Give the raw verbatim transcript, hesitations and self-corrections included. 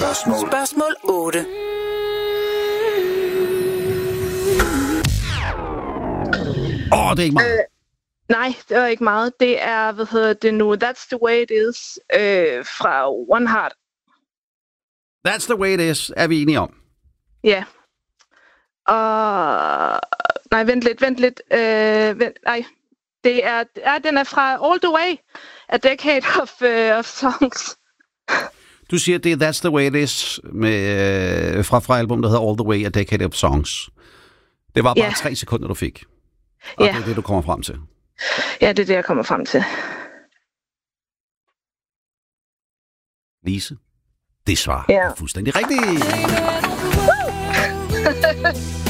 Spørgsmål. Spørgsmål otte. Åh, oh, det er ikke meget. Øh, nej, det er ikke meget. Det er, hvad hedder det nu, That's the Way It Is øh, fra One Heart. That's the way it is, er vi enige om. Ja. Og... Nej, vent lidt, vent lidt. Øh, vent, nej. Det er, ja, den er fra All the Way, A Decade of, uh, of Songs. Du siger, det er That's the way it is med, øh, fra, fra album, der hedder All the Way, A Decade of Songs. Det var bare Ja. tre sekunder, du fik. Og Ja. det er det, du kommer frem til. Ja, det er det, jeg kommer frem til. Lise, det svar Ja. er fuldstændig rigtigt.